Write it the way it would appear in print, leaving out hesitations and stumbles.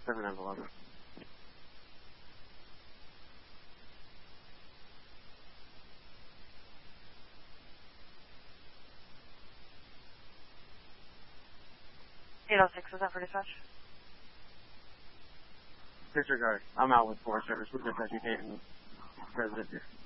7 envelope. Was that for dispatch? Disregard. I'm out with Forest Service. We're just educating the resident here.